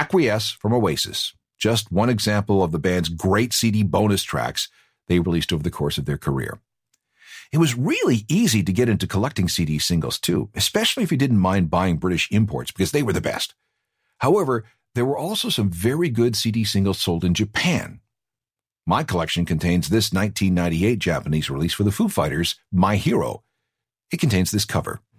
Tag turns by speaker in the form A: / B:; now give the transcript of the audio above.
A: Acquiesce from Oasis, just one example of the band's great CD bonus tracks they released over the course of their career. It was really easy to get into collecting CD singles too, especially if you didn't mind buying British imports because they were the best. However, there were also some very good CD singles sold in Japan. My collection contains this 1998 Japanese release for the Foo Fighters, My Hero. It contains this cover.